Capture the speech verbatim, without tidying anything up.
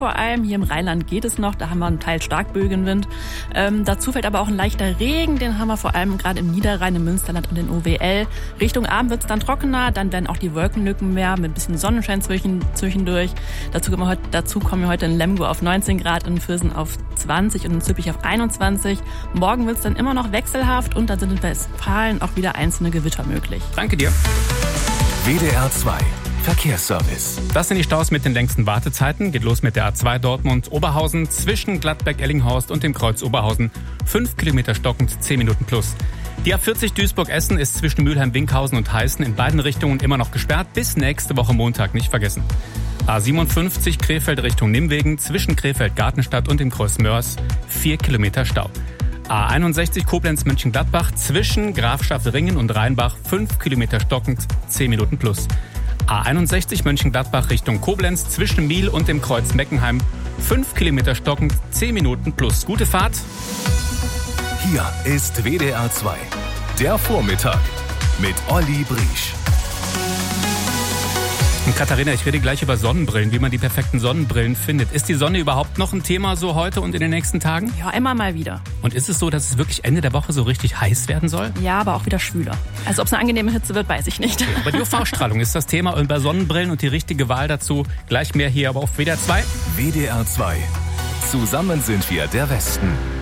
Vor allem hier im Rheinland geht es noch, da haben wir einen Teil Starkbögenwind. Ähm, dazu fällt aber auch ein leichter Regen, den haben wir vor allem gerade im Niederrhein, im Münsterland und in O W L. Richtung Abend wird es dann trockener, dann werden auch die Wolkenlücken mehr mit ein bisschen Sonnenschein zwischen, zwischendurch. Dazu kommen, wir heute, dazu kommen wir heute in Lemgo auf neunzehn Grad, in Viersen auf zwanzig und in Züppich auf einundzwanzig. Morgen wird es dann immer noch wechselhaft und dann sind in Westfalen auch wieder einzelne Gewitter möglich. Danke dir. W D R zwei Verkehrsservice. Das sind die Staus mit den längsten Wartezeiten. Geht los mit der A zwei Dortmund-Oberhausen zwischen Gladbeck-Ellinghorst und dem Kreuz Oberhausen. Fünf Kilometer stockend, zehn Minuten plus. Die A vierzig Duisburg-Essen ist zwischen Mülheim-Winkhausen und Heißen in beiden Richtungen immer noch gesperrt. Bis nächste Woche Montag, nicht vergessen. A siebenundfünfzig Krefeld Richtung Nimwegen zwischen Krefeld-Gartenstadt und dem Kreuz Mörs. Vier Kilometer Stau. A einundsechzig Koblenz-Mönchengladbach zwischen Grafschaft-Ringen und Rheinbach. Fünf Kilometer stockend, zehn Minuten plus. A einundsechzig Mönchengladbach Richtung Koblenz zwischen Miel und dem Kreuz Meckenheim. fünf Kilometer stockend, zehn Minuten plus. Gute Fahrt. Hier ist W D R zwei. Der Vormittag mit Olli Briesch. Und Katharina, ich rede gleich über Sonnenbrillen, wie man die perfekten Sonnenbrillen findet. Ist die Sonne überhaupt noch ein Thema so heute und in den nächsten Tagen? Ja, immer mal wieder. Und ist es so, dass es wirklich Ende der Woche so richtig heiß werden soll? Ja, aber auch wieder schwüler. Also ob es eine angenehme Hitze wird, weiß ich nicht. Okay, aber die U V-Strahlung ist das Thema und bei Sonnenbrillen und die richtige Wahl dazu gleich mehr hier aber auf W D R zwei. W D R zwei. Zusammen sind wir der Westen.